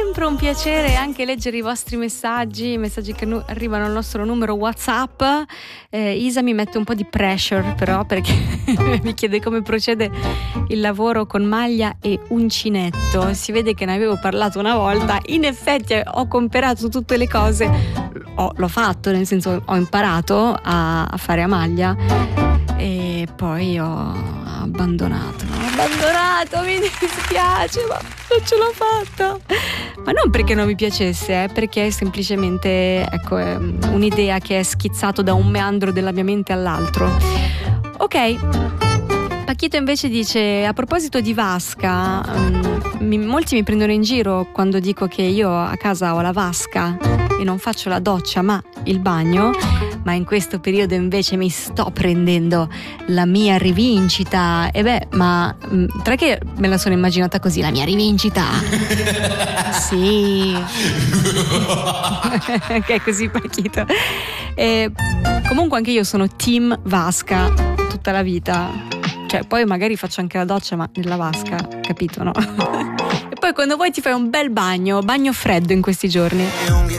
sempre un piacere anche leggere i vostri messaggi che arrivano al nostro numero WhatsApp. Isa mi mette un po' di pressure però, perché mi chiede come procede il lavoro con maglia e uncinetto. Si vede che ne avevo parlato una volta. In effetti ho comprato tutte le cose, l'ho fatto, nel senso ho imparato a fare a maglia e poi ho abbandonato, mi dispiace, ma non ce l'ho fatta. Ma non perché non mi piacesse, perché è semplicemente, ecco, è un'idea che è schizzato da un meandro della mia mente all'altro. Ok. Pachito invece dice: a proposito di vasca, molti mi prendono in giro quando dico che io a casa ho la vasca e non faccio la doccia ma il bagno, ma in questo periodo invece mi sto prendendo la mia rivincita. E beh, ma tra che me la sono immaginata così, la mia rivincita. Sì. Che è così, Pachito. Comunque anche io sono team vasca tutta la vita. Cioè, poi magari faccio anche la doccia, ma nella vasca, capito, no? E poi quando vuoi ti fai un bel bagno freddo in questi giorni.